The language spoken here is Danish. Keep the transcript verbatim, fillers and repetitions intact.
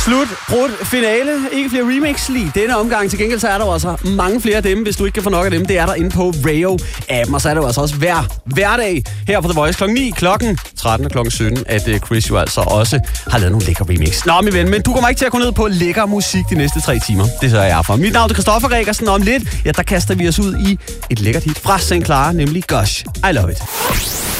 Slut. Brudt. Finale. Ikke flere remix lige denne omgang. Til gengæld så er der jo altså mange flere af dem, hvis du ikke kan få nok af dem. Det er der inde på Rayo-appen. Og så er der jo altså også hver hverdag her på The Voice klokken ni, klokken tretten og klokken sytten, at uh, Chris jo altså også har lavet nogle lækre remix. Nå, min ven, men du kommer ikke til at gå ned på lækker musik de næste tre timer. Det så er jeg for. Mit navn er Christoffer Gregersen, og om lidt, ja, der kaster vi os ud i et lækkert hit fra Saint Clara, nemlig Gosh, I Love It.